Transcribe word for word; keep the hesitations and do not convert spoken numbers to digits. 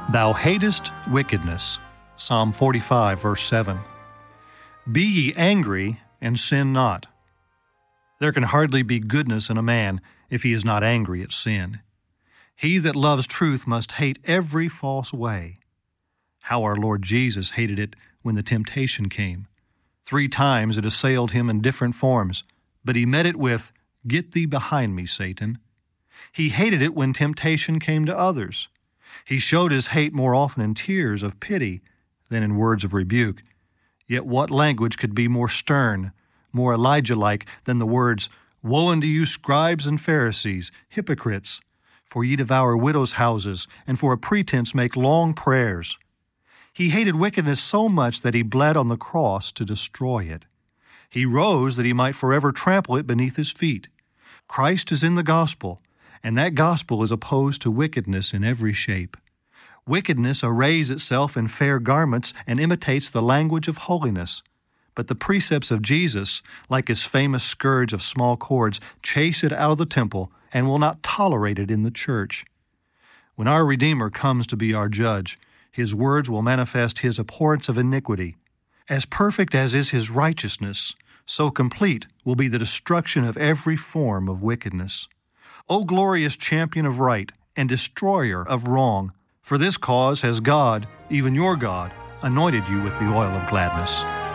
Thou hatest wickedness. Psalm forty-five, verse seven. Be ye angry, and sin not. There can hardly be goodness in a man if he is not angry at sin. He that loves truth must hate every false way. How our Lord Jesus hated it when the temptation came. Three times it assailed him in different forms, but he met it with, "Get thee behind me, Satan." He hated it when temptation came to others. He showed his hate more often in tears of pity than in words of rebuke. Yet what language could be more stern, more Elijah-like than the words, "Woe unto you, scribes and Pharisees, hypocrites! For ye devour widows' houses, and for a pretense make long prayers." He hated wickedness so much that he bled on the cross to destroy it. He rose that he might forever trample it beneath his feet. Christ is in the gospel, and that gospel is opposed to wickedness in every shape. Wickedness arrays itself in fair garments and imitates the language of holiness. But the precepts of Jesus, like his famous scourge of small cords, chase it out of the temple and will not tolerate it in the church. When our Redeemer comes to be our judge, his words will manifest his abhorrence of iniquity. As perfect as is his righteousness, so complete will be the destruction of every form of wickedness. O glorious champion of right and destroyer of wrong, for this cause has God, even your God, anointed you with the oil of gladness.